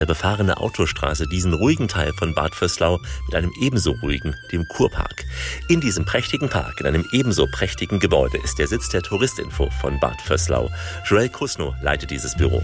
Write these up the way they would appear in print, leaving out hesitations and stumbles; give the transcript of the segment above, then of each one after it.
Eine befahrene Autostraße diesen ruhigen Teil von Bad Vöslau mit einem ebenso ruhigen, dem Kurpark. In diesem prächtigen Park, in einem ebenso prächtigen Gebäude, ist der Sitz der Touristinfo von Bad Vöslau. Joel Kusno leitet dieses Büro.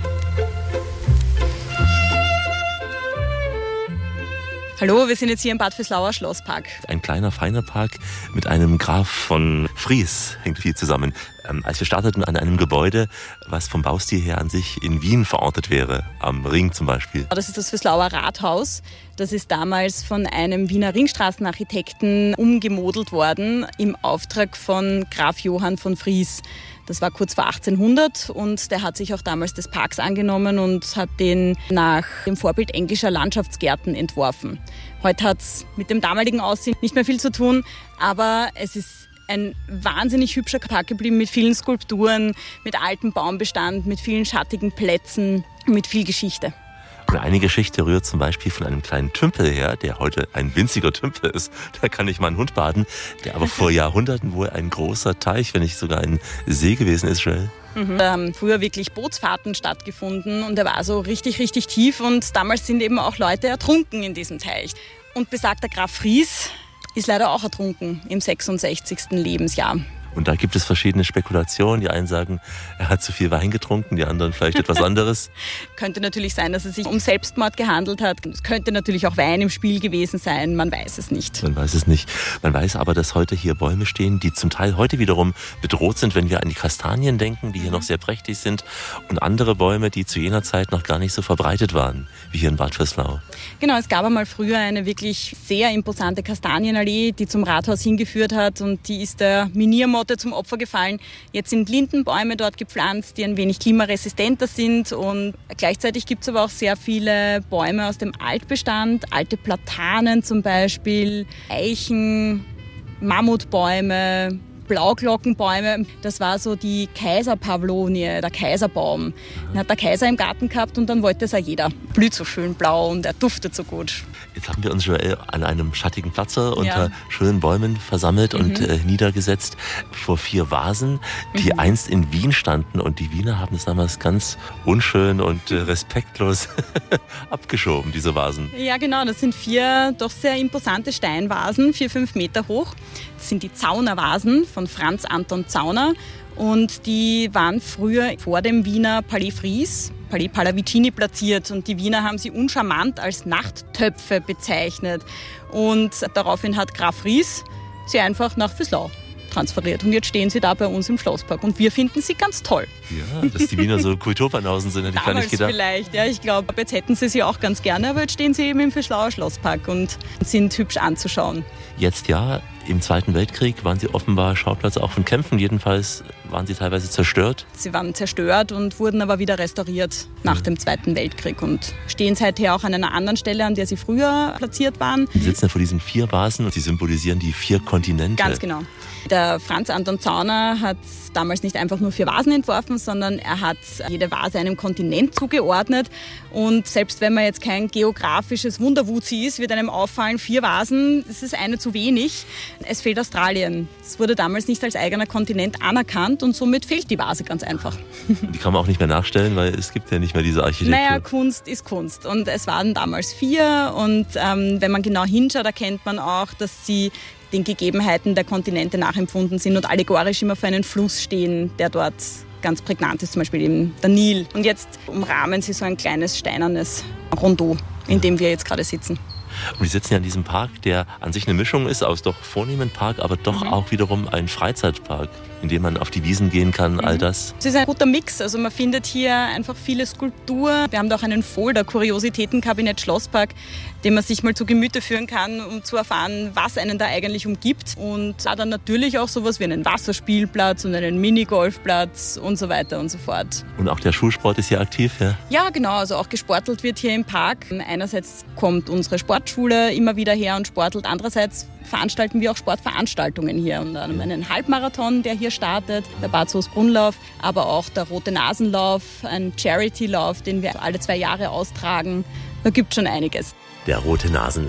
Hallo, wir sind jetzt hier im Bad Vöslauer Schlosspark. Ein kleiner, feiner Park mit einem Graf von Vries hängt viel zusammen. Als wir starteten an einem Gebäude, was vom Baustil her an sich in Wien verortet wäre, am Ring zum Beispiel. Das ist das Vöslauer Rathaus. Das ist damals von einem Wiener Ringstraßenarchitekten umgemodelt worden im Auftrag von Graf Johann von Vries. Das war kurz vor 1800 und der hat sich auch damals des Parks angenommen und hat den nach dem Vorbild englischer Landschaftsgärten entworfen. Heute hat es mit dem damaligen Aussehen nicht mehr viel zu tun, aber es ist ein wahnsinnig hübscher Park geblieben mit vielen Skulpturen, mit altem Baumbestand, mit vielen schattigen Plätzen, mit viel Geschichte. Und eine Geschichte rührt zum Beispiel von einem kleinen Tümpel her, der heute ein winziger Tümpel ist. Da kann nicht mal ein Hund baden, der aber vor Jahrhunderten wohl ein großer Teich, wenn nicht sogar ein See gewesen ist, Joel. Da haben früher wirklich Bootsfahrten stattgefunden und der war so richtig, richtig tief und damals sind eben auch Leute ertrunken in diesem Teich. Und besagter Graf Vries ist leider auch ertrunken im 66. Lebensjahr. Und da gibt es verschiedene Spekulationen. Die einen sagen, er hat zu viel Wein getrunken, die anderen vielleicht etwas anderes. Könnte natürlich sein, dass es sich um Selbstmord gehandelt hat. Es könnte natürlich auch Wein im Spiel gewesen sein. Man weiß es nicht. Man weiß es nicht. Man weiß aber, dass heute hier Bäume stehen, die zum Teil heute wiederum bedroht sind, wenn wir an die Kastanien denken, die hier noch sehr prächtig sind. Und andere Bäume, die zu jener Zeit noch gar nicht so verbreitet waren, wie hier in Bad Vöslau. Genau, es gab einmal früher eine wirklich sehr imposante Kastanienallee, die zum Rathaus hingeführt hat. Und die ist der Miniermotte zum Opfer gefallen. Jetzt sind Lindenbäume dort gepflanzt, die ein wenig klimaresistenter sind und gleichzeitig gibt es aber auch sehr viele Bäume aus dem Altbestand, alte Platanen zum Beispiel, Eichen, Mammutbäume, Blauglockenbäume. Das war so die Kaiserpavlonie, der Kaiserbaum. Den hat der Kaiser im Garten gehabt und dann wollte es auch jeder. Blüht so schön blau und er duftet so gut. Jetzt haben wir uns, Joel, an einem schattigen Platz unter schönen Bäumen versammelt und niedergesetzt vor 4 Vasen, die einst in Wien standen. Und die Wiener haben das damals ganz unschön und respektlos abgeschoben, diese Vasen. Ja, genau. Das sind 4 doch sehr imposante Steinvasen, 4-5 Meter hoch. Das sind die Zaunervasen von Franz Anton Zauner. Und die waren früher vor dem Wiener Palais Vries, Palais Pallavicini, platziert. Und die Wiener haben sie uncharmant als Nachttöpfe bezeichnet. Und daraufhin hat Graf Vries sie einfach nach Vöslau transferiert. Und jetzt stehen sie da bei uns im Schlosspark. Und wir finden sie ganz toll. Ja, dass die Wiener so Kulturbanausen sind, hätte ich gar nicht gedacht. Vielleicht, ja. Ich glaube, jetzt hätten sie sie auch ganz gerne. Aber jetzt stehen sie eben im Vöslauer Schlosspark und sind hübsch anzuschauen. Jetzt ja. Im Zweiten Weltkrieg waren sie offenbar Schauplatz auch von Kämpfen. Jedenfalls waren sie teilweise zerstört. Sie waren zerstört und wurden aber wieder restauriert nach dem Zweiten Weltkrieg und stehen seither auch an einer anderen Stelle, an der sie früher platziert waren. Sie sitzen ja vor diesen 4 Vasen und sie symbolisieren die 4 Kontinente. Ganz genau. Der Franz Anton Zauner hat damals nicht einfach nur 4 Vasen entworfen, sondern er hat jede Vase einem Kontinent zugeordnet. Und selbst wenn man jetzt kein geografisches Wunderwuzi ist, wird einem auffallen, 4 Vasen, das ist eine zu wenig. Es fehlt Australien. Es wurde damals nicht als eigener Kontinent anerkannt und somit fehlt die Vase ganz einfach. Die kann man auch nicht mehr nachstellen, weil es gibt ja nicht mehr diese Architektur. Naja, Kunst ist Kunst und es waren damals 4 und wenn man genau hinschaut, erkennt man auch, dass sie den Gegebenheiten der Kontinente nachempfunden sind und allegorisch immer für einen Fluss stehen, der dort ganz prägnant ist, zum Beispiel eben der Nil. Und jetzt umrahmen sie so ein kleines steinernes Rondeau, in dem wir jetzt gerade sitzen. Und wir sitzen ja in diesem Park, der an sich eine Mischung ist aus doch vornehmen Park, aber doch auch wiederum ein Freizeitpark, in dem man auf die Wiesen gehen kann, all das. Es ist ein guter Mix, also man findet hier einfach viele Skulpturen. Wir haben da auch einen Folder, Kuriositätenkabinett Schlosspark, den man sich mal zu Gemüte führen kann, um zu erfahren, was einen da eigentlich umgibt. Und dann natürlich auch sowas wie einen Wasserspielplatz und einen Minigolfplatz und so weiter und so fort. Und auch der Schulsport ist hier aktiv, ja? Ja, genau, also auch gesportelt wird hier im Park. Einerseits kommt unsere Sportschule immer wieder her und sportelt, andererseits veranstalten wir auch Sportveranstaltungen hier. Und einen Halbmarathon, der hier startet, der Bad Soest-Brunnlauf, aber auch der Rote Nasenlauf, ein Charity-Lauf, den wir alle 2 Jahre austragen. Da gibt es schon einiges. Der Rote Nasenlauf.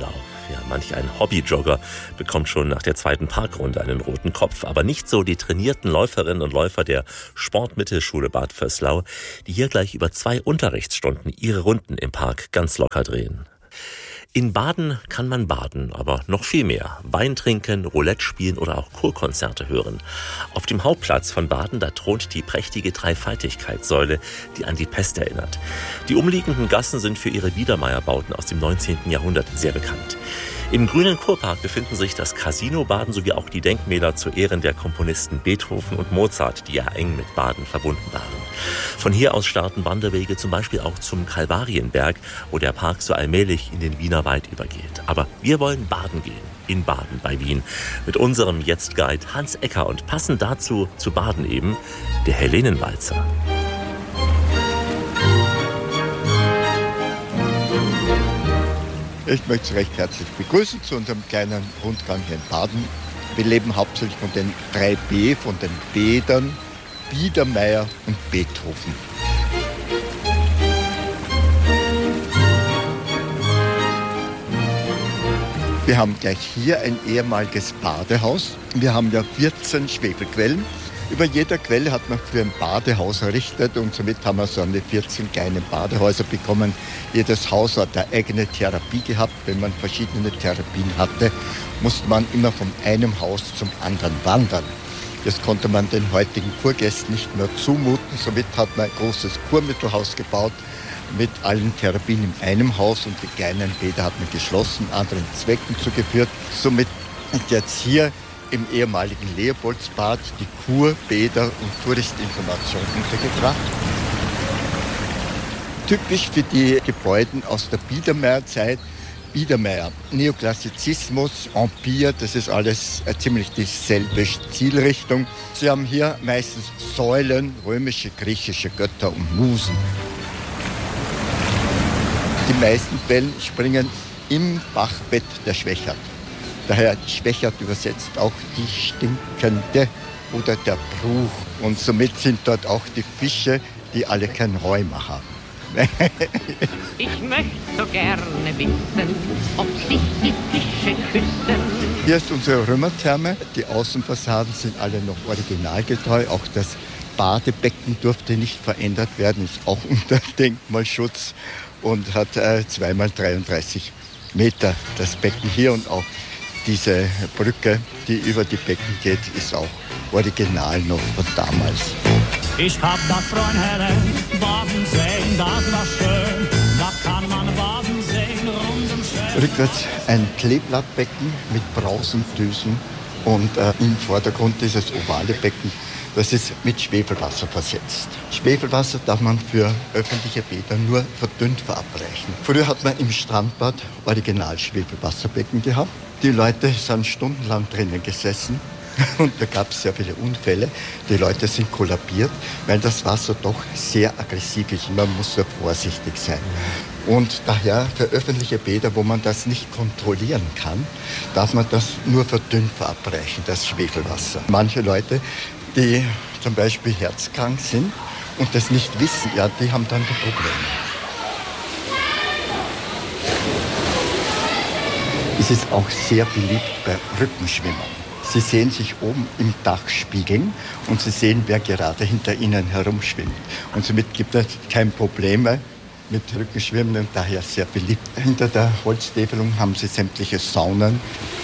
Ja, manch ein Hobbyjogger bekommt schon nach der zweiten Parkrunde einen roten Kopf. Aber nicht so die trainierten Läuferinnen und Läufer der Sportmittelschule Bad Vöslau, die hier gleich über 2 Unterrichtsstunden ihre Runden im Park ganz locker drehen. In Baden kann man baden, aber noch viel mehr. Wein trinken, Roulette spielen oder auch Chorkonzerte hören. Auf dem Hauptplatz von Baden, da thront die prächtige Dreifaltigkeitssäule, die an die Pest erinnert. Die umliegenden Gassen sind für ihre Biedermeierbauten aus dem 19. Jahrhundert sehr bekannt. Im grünen Kurpark befinden sich das Casino Baden sowie auch die Denkmäler zu Ehren der Komponisten Beethoven und Mozart, die ja eng mit Baden verbunden waren. Von hier aus starten Wanderwege zum Beispiel auch zum Kalvarienberg, wo der Park so allmählich in den Wienerwald übergeht. Aber wir wollen baden gehen, in Baden bei Wien, mit unserem Jetzt-Guide Hans Ecker und passend dazu zu Baden eben der Helenenwalzer. Ich möchte Sie recht herzlich begrüßen zu unserem kleinen Rundgang hier in Baden. Wir leben hauptsächlich von den 3 B, von den Bädern, Biedermeier und Beethoven. Wir haben gleich hier ein ehemaliges Badehaus. Wir haben ja 14 Schwefelquellen. Über jeder Quelle hat man für ein Badehaus errichtet und somit haben wir so eine 14 kleine Badehäuser bekommen. Jedes Haus hat eine eigene Therapie gehabt. Wenn man verschiedene Therapien hatte, musste man immer von einem Haus zum anderen wandern. Das konnte man den heutigen Kurgästen nicht mehr zumuten. Somit hat man ein großes Kurmittelhaus gebaut mit allen Therapien in einem Haus und die kleinen Bäder hat man geschlossen, anderen Zwecken zugeführt. Somit ist jetzt hier im ehemaligen Leopoldsbad die Kur-, Bäder- und Touristinformation untergebracht. Typisch für die Gebäude aus der Biedermeierzeit, Biedermeier, Neoklassizismus, Empire, das ist alles ziemlich dieselbe Zielrichtung. Sie haben hier meistens Säulen, römische, griechische Götter und Musen. Die meisten Quellen springen im Bachbett der Schwächert. Daher Schwächert übersetzt auch die Stinkende oder der Bruch. Und somit sind dort auch die Fische, die alle kein Rheuma haben. Ich möchte so gerne wissen, ob sich die Fische küssen. Hier ist unsere Römertherme. Die Außenfassaden sind alle noch originalgetreu. Auch das Badebecken durfte nicht verändert werden, ist auch unter Denkmalschutz und hat 2 mal 33 Meter. Das Becken hier und auch diese Brücke, die über die Becken geht, ist auch original noch von damals. Ich hab das Freundherren baden sehen, das war schön. Da kann man baden sehen, rundum schön. Rückwärts ein Kleeblattbecken mit Brausendüsen und im Vordergrund dieses ovale Becken. Das ist mit Schwefelwasser versetzt. Schwefelwasser darf man für öffentliche Bäder nur verdünnt verabreichen. Früher hat man im Strandbad original Schwefelwasserbecken gehabt. Die Leute sind stundenlang drinnen gesessen und da gab es sehr viele Unfälle. Die Leute sind kollabiert, weil das Wasser doch sehr aggressiv ist und man muss sehr vorsichtig sein. Und daher für öffentliche Bäder, wo man das nicht kontrollieren kann, darf man das nur verdünnt verabreichen, das Schwefelwasser. Manche Leute, die zum Beispiel herzkrank sind und das nicht wissen, ja, die haben dann die Probleme. Es ist auch sehr beliebt bei Rückenschwimmern. Sie sehen sich oben im Dach spiegeln und Sie sehen, wer gerade hinter Ihnen herumschwimmt. Und somit gibt es kein Problem mit Rückenschwimmen und daher sehr beliebt. Hinter der Holztäfelung haben Sie sämtliche Saunen.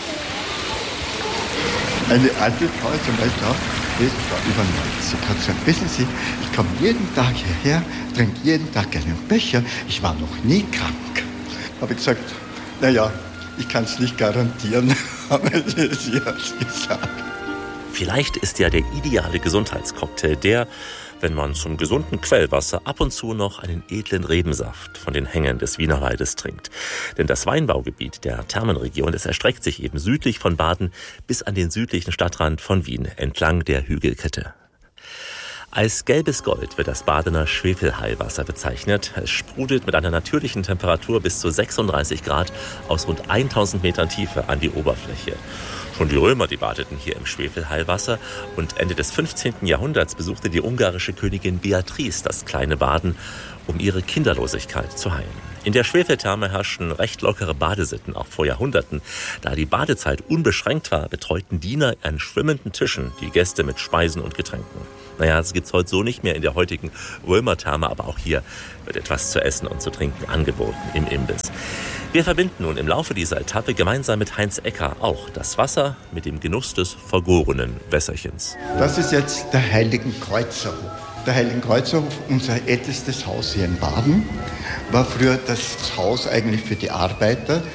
Eine alte Frau zum Beispiel ist über 90. Hat gesagt, wissen Sie, ich komme jeden Tag hierher, trinke jeden Tag einen Becher, ich war noch nie krank. Habe ich gesagt, naja, ich kann es nicht garantieren, aber sie hat es gesagt. Vielleicht ist ja der ideale Gesundheitscocktail der, wenn man zum gesunden Quellwasser ab und zu noch einen edlen Rebensaft von den Hängen des Wienerwaldes trinkt. Denn das Weinbaugebiet der Thermenregion, das erstreckt sich eben südlich von Baden bis an den südlichen Stadtrand von Wien, entlang der Hügelkette. Als gelbes Gold wird das Badener Schwefelheilwasser bezeichnet. Es sprudelt mit einer natürlichen Temperatur bis zu 36 Grad aus rund 1000 Metern Tiefe an die Oberfläche. Schon die Römer, die badeten hier im Schwefelheilwasser. Und Ende des 15. Jahrhunderts besuchte die ungarische Königin Beatrice das kleine Baden, um ihre Kinderlosigkeit zu heilen. In der Schwefeltherme herrschten recht lockere Badesitten, auch vor Jahrhunderten. Da die Badezeit unbeschränkt war, betreuten Diener an schwimmenden Tischen die Gäste mit Speisen und Getränken. Naja, das gibt's heute so nicht mehr in der heutigen Römertherme, aber auch hier wird etwas zu essen und zu trinken angeboten im Imbiss. Wir verbinden nun im Laufe dieser Etappe gemeinsam mit Heinz Ecker auch das Wasser mit dem Genuss des vergorenen Wässerchens. Das ist jetzt der Heiligenkreuzerhof. Der Heiligenkreuzerhof, unser ältestes Haus hier in Baden, war früher das Haus eigentlich für die Arbeiter.